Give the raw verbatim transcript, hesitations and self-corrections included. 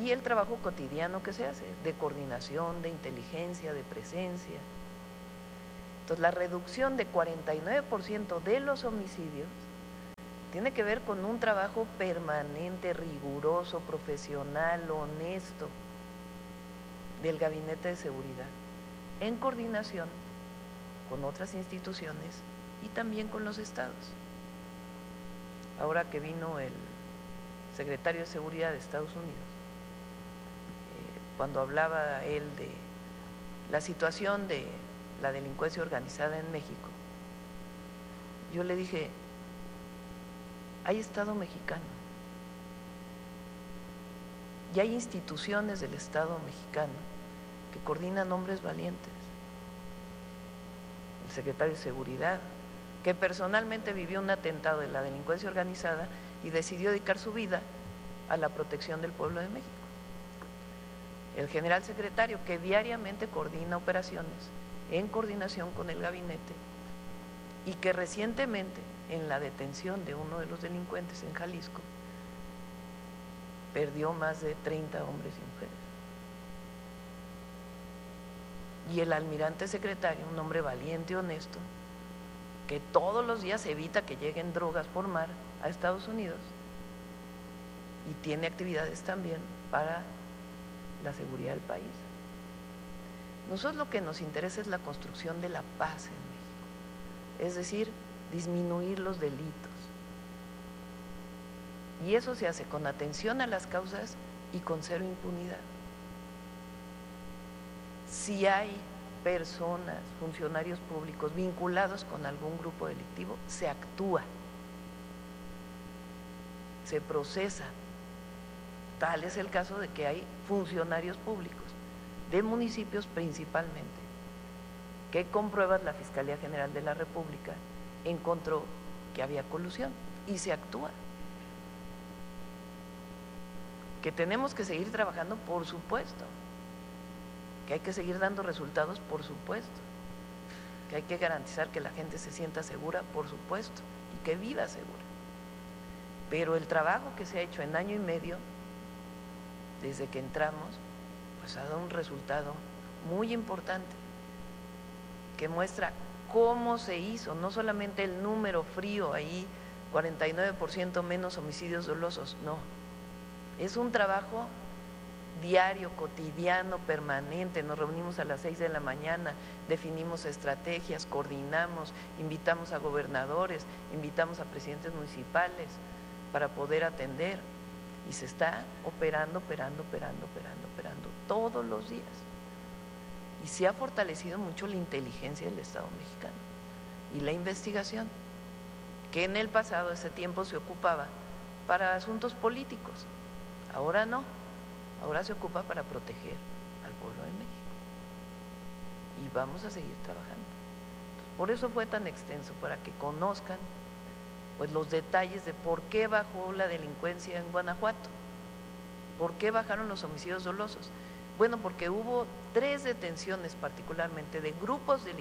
y el trabajo cotidiano que se hace, de coordinación, de inteligencia, de presencia. Entonces, la reducción de cuarenta y nueve por ciento de los homicidios tiene que ver con un trabajo permanente, riguroso, profesional, honesto del Gabinete de Seguridad, en coordinación con otras instituciones y también con los estados. Ahora que vino el secretario de Seguridad de Estados Unidos, eh, cuando hablaba él de la situación de la delincuencia organizada en México, yo le dije, hay Estado mexicano y hay instituciones del Estado mexicano que coordinan hombres valientes. El secretario de Seguridad, que personalmente vivió un atentado de la delincuencia organizada y decidió dedicar su vida a la protección del pueblo de México. El general secretario, que diariamente coordina operaciones en coordinación con el gabinete y que recientemente, en la detención de uno de los delincuentes en Jalisco, perdió más de treinta hombres y mujeres. Y el almirante secretario, un hombre valiente y honesto, que todos los días evita que lleguen drogas por mar a Estados Unidos y tiene actividades también para la seguridad del país. Nosotros lo que nos interesa es la construcción de la paz en México, es decir, disminuir los delitos. Y eso se hace con atención a las causas y con cero impunidad. Si hay personas, funcionarios públicos vinculados con algún grupo delictivo, se actúa, se procesa. Tal es el caso de que hay funcionarios públicos, de municipios principalmente, que con pruebas la Fiscalía General de la República encontró que había colusión y se actúa. Que tenemos que seguir trabajando, por supuesto, que hay que seguir dando resultados, por supuesto, que hay que garantizar que la gente se sienta segura, por supuesto, y que viva segura. Pero el trabajo que se ha hecho en año y medio, desde que entramos, pues ha dado un resultado muy importante, que muestra cómo se hizo, no solamente el número frío ahí, cuarenta y nueve por ciento menos homicidios dolosos, no, es un trabajo diario, cotidiano, permanente. Nos reunimos a las seis de la mañana, definimos estrategias, coordinamos, invitamos a gobernadores, invitamos a presidentes municipales para poder atender, y se está operando, operando, operando, operando, operando todos los días. Y se ha fortalecido mucho la inteligencia del Estado mexicano y la investigación, que en el pasado, ese tiempo, se ocupaba para asuntos políticos. Ahora no, ahora se ocupa para proteger al pueblo de México. Y vamos a seguir trabajando. Por eso fue tan extenso, para que conozcan pues los detalles de por qué bajó la delincuencia en Guanajuato, por qué bajaron los homicidios dolosos. Bueno, porque hubo tres detenciones particularmente de grupos delictivos